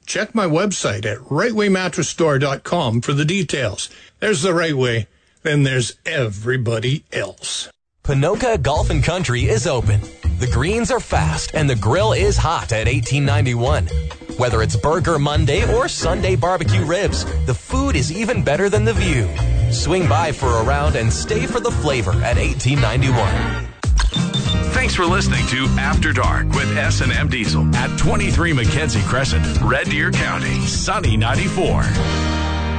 check my website at rightwaymattressstore.com for the details. There's the right way, then there's everybody else. Pinoca Golf and Country is open. The greens are fast and the grill is hot at 1891. Whether it's Burger Monday or Sunday barbecue ribs, the food is even better than the view. Swing by for a round and stay for the flavor at 1891. Thanks for listening to After Dark with S&M Diesel at 23 Mackenzie Crescent, Red Deer County, Sunny 94.